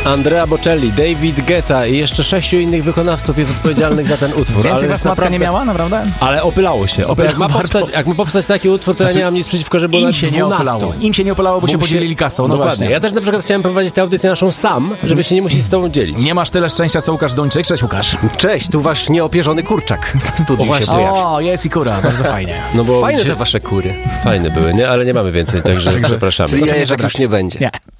Andrea Bocelli, David Guetta i jeszcze 6 innych wykonawców jest odpowiedzialnych za ten utwór. Więcej was matka nie miała, naprawdę? Ale opylało się. Jak ma powstać taki utwór, to ja nie mam nic przeciwko, żeby było na 12. Im się nie opylało, bo się podzielili kasą. No dokładnie. właśnie. Ja też na przykład chciałem prowadzić tę audycję naszą sam, żeby się nie musieć z tobą dzielić. Nie masz tyle szczęścia, co Łukasz Duńczyk. Cześć, Łukasz. Cześć, tu wasz nieopierzony kurczak w studiu się pojawia. O, jest i kura, bardzo fajnie. No bo Fajne te wasze kury. Fajne były, nie? Ale nie mamy więcej, także przepraszamy. Czyli jajeczek już nie będzie. Nie.